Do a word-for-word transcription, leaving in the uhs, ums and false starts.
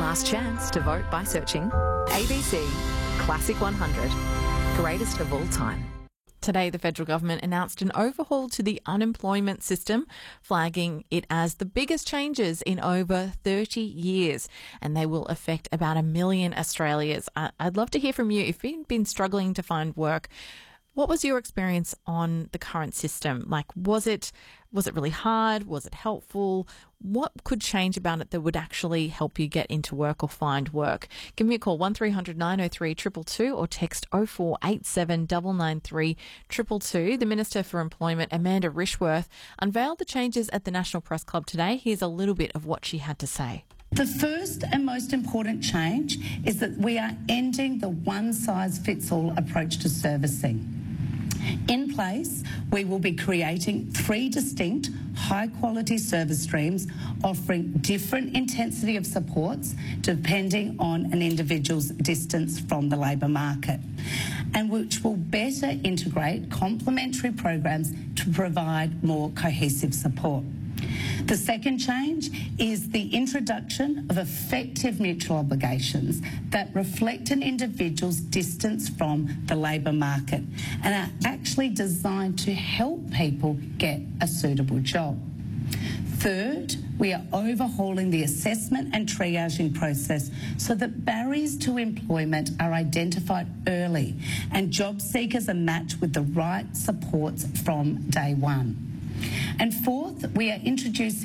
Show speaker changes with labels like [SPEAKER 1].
[SPEAKER 1] Last chance to vote by searching A B C Classic one hundred, greatest of all time.
[SPEAKER 2] Today, the federal government announced an overhaul to the unemployment system, flagging it as the biggest changes in over thirty years, and they will affect about a million Australians. I'd love to hear from you. If you've been struggling to find work, what was your experience on the current system? Like, was it was it really hard? Was it helpful? What could change about it that would actually help you get into work or find work? Give me a call, one three hundred nine oh three two two two, or text oh four eight seven nine nine three two two two. The Minister for Employment, Amanda Rishworth, unveiled the changes at the National Press Club today. Here's a little bit of what she had to say.
[SPEAKER 3] The first and most important change is that we are ending the one-size-fits-all approach to servicing. In place, we will be creating three distinct high-quality service streams offering different intensity of supports depending on an individual's distance from the labour market, and which will better integrate complementary programs to provide more cohesive support. The second change is the introduction of effective mutual obligations that reflect an individual's distance from the labour market and are actually designed to help people get a suitable job. Third, we are overhauling the assessment and triaging process so that barriers to employment are identified early and job seekers are matched with the right supports from day one. And fourth, we are introducing